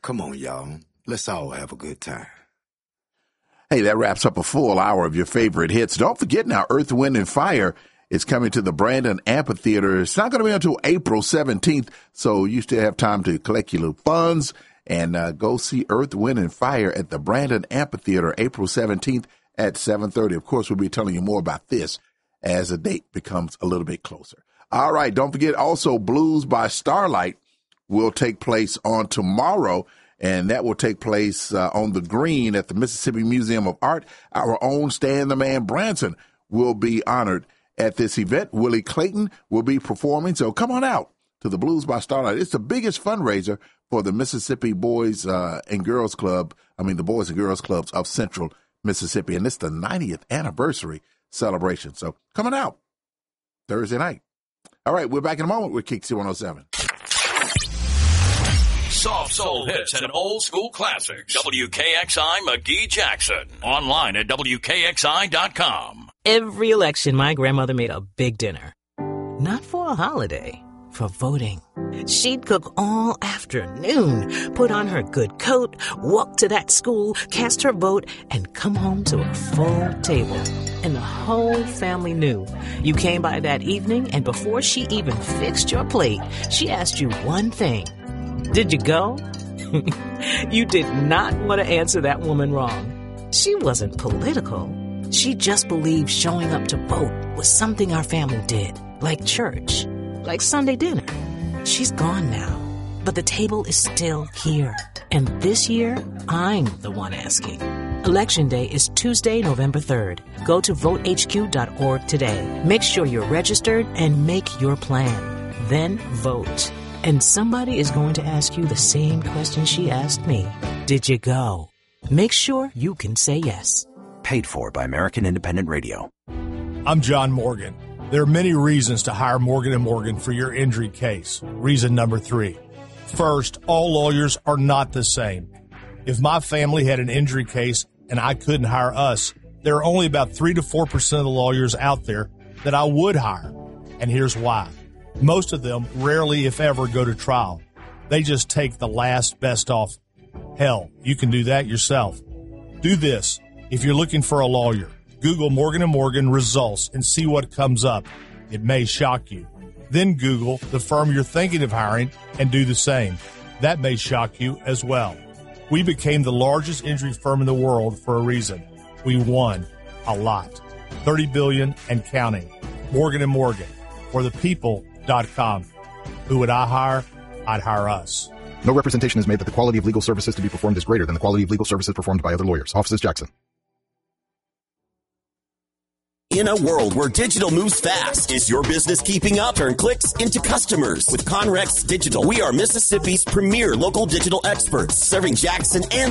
Come on, y'all. Let's all have a good time. Hey, that wraps up a full hour of your favorite hits. Don't forget now, Earth, Wind, and Fire is coming to the Brandon Amphitheater. It's not going to be until April 17th, so you still have time to collect your little funds and go see Earth, Wind, and Fire at the Brandon Amphitheater, April 17th at 7:30. Of course, we'll be telling you more about this as the date becomes a little bit closer. All right, don't forget also Blues by Starlight will take place on tomorrow, and that will take place on the green at the Mississippi Museum of Art. Our own Stan the Man Branson will be honored at this event. Willie Clayton will be performing, so come on out to the Blues by Starlight. It's the biggest fundraiser for the Mississippi Boys and Girls Club, the Boys and Girls Clubs of Central Mississippi, and it's the 90th anniversary celebration. So coming out Thursday night. All right, we're back in a moment with Kick 107. Soft soul hits and old school classics. WKXI McGee Jackson. Online at WKXI.com. Every election, my grandmother made a big dinner. Not for a holiday, for voting. She'd cook all afternoon, put on her good coat, walk to that school, cast her vote, and come home to a full table. And the whole family knew. You came by that evening, and before she even fixed your plate, she asked you one thing. Did you go? You did not want to answer that woman wrong. She wasn't political. She just believed showing up to vote was something our family did, like church, like Sunday dinner. She's gone now, but the table is still here. And this year, I'm the one asking. Election Day is Tuesday, November 3rd. Go to votehq.org today. Make sure you're registered and make your plan. Then vote. And somebody is going to ask you the same question she asked me. Did you go? Make sure you can say yes. Paid for by American Independent Radio. I'm John Morgan. There are many reasons to hire Morgan & Morgan for your injury case. Reason number 3. First, all lawyers are not the same. If my family had an injury case and I couldn't hire us, there are only about 3 to 4% of the lawyers out there that I would hire. And here's why. Most of them rarely, if ever, go to trial. They just take the last best offer. Hell, you can do that yourself. Do this. If you're looking for a lawyer, Google Morgan & Morgan results and see what comes up. It may shock you. Then Google the firm you're thinking of hiring and do the same. That may shock you as well. We became the largest injury firm in the world for a reason. We won a lot. $30 billion and counting. Morgan & Morgan. For the people.com. Who would I hire? I'd hire us. No representation is made that the quality of legal services to be performed is greater than the quality of legal services performed by other lawyers. Offices Jackson. In a world where digital moves fast, is your business keeping up? Turn clicks into customers with Conrex Digital. We are Mississippi's premier local digital experts, serving Jackson and